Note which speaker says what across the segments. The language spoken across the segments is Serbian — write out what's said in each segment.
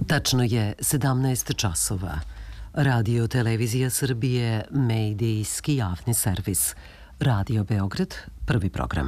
Speaker 1: Tačno je 17 časova. Radio Televizija Srbije, medijski javni servis. Radio Beograd, prvi program.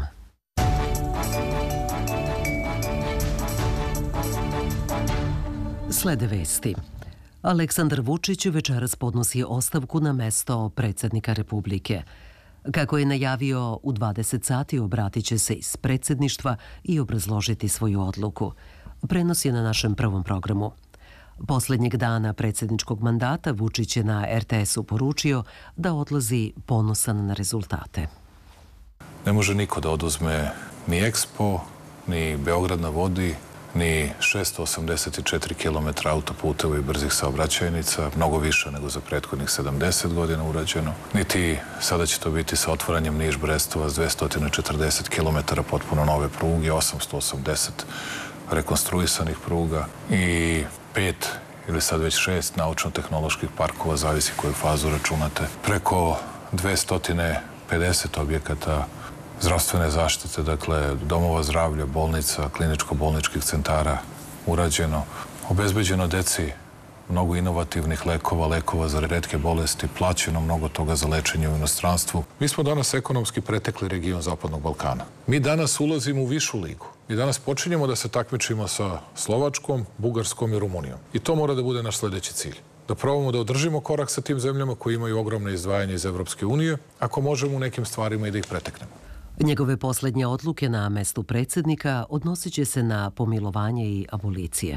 Speaker 1: Slede vesti. Aleksandar Vučić večeras podnosi ostavku na mesto predsjednika Republike. Kako je najavio, u 20 sati obratit će se iz predsjedništva i obrazložiti svoju odluku. Prenos je na našem prvom programu. Posljednjeg dana predsjedničkog mandata Vučić je na RTS-u poručio da odlazi ponosan na rezultate.
Speaker 2: Ne može niko da oduzme ni Expo, ni Beograd na vodi, ni 684 km autoputeva i brzih saobraćajnica, mnogo više nego za prethodnih 70 godina urađeno. Niti sada će to biti sa otvaranjem Niš-Brestovac 240 km potpuno nove pruge, 880 rekonstruisanih pruga i 5 ili sad već 6 naučno-tehnoloških parkova, zavisi koju fazu računate. Preko 250 objekata zdravstvene zaštite, dakle domova zdravlja, bolnica, kliničko-bolničkih centara urađeno, obezbeđeno deci mnogo inovativnih lekova za retke bolesti, plaćeno mnogo toga za lečenje u inostranstvu. Mi smo danas ekonomski pretekli region Zapadnog Balkana. Mi danas ulazimo u višu ligu. Mi danas počinjemo da se takmičimo sa Slovačkom, Bugarskom i Rumunijom. I to mora da bude naš sljedeći cilj. Da probamo da održimo korak sa tim zemljama koji imaju ogromne izdvajanje iz Evropske unije, ako možemo u nekim stvarima i da ih preteknemo.
Speaker 1: Njegove posljednje odluke na mestu predsjednika odnosit će se na pomilovanje i abolicije.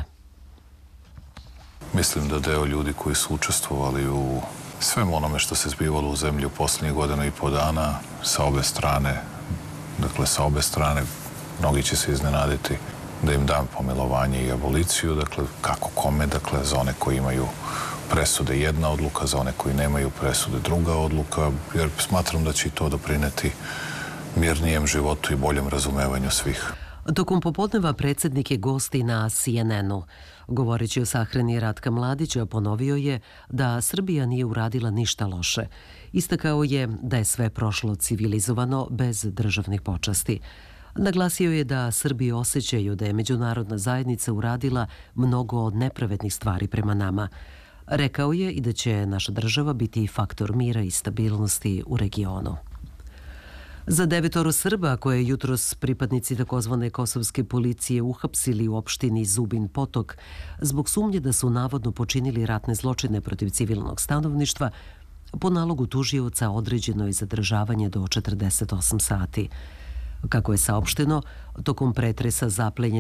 Speaker 2: Mislim da deo ljudi koji su učestvovali u svemu onome što se zbivalo u zemlji u posljednjih godinu i po dana sa obe strane, mnogi će se iznenaditi da im dam pomilovanje i aboliciju, dakle, kako kome, dakle, za one koji imaju presude jedna odluka, za one koji nemaju presude druga odluka, jer smatram da će i to doprineti mirnijem životu i boljem razumevanju svih.
Speaker 1: Tokom popodneva predsjednik je gosti na CNN-u. Govoreći o sahrani Ratka Mladića, ponovio je da Srbija nije uradila ništa loše. Istakao je da je sve prošlo civilizovano, bez državnih počasti. Naglasio je da Srbi osjećaju da je međunarodna zajednica uradila mnogo nepravednih stvari prema nama. Rekao je i da će naša država biti faktor mira i stabilnosti u regionu. Za 9 Srba koje jutros pripadnici takozvane kosovske policije uhapsili u opštini Zubin Potok zbog sumnje da su navodno počinili ratne zločine protiv civilnog stanovništva, po nalogu tužioca određeno je zadržavanje do 48 sati. Kako je saopšteno, tokom pretresa zaplenjenih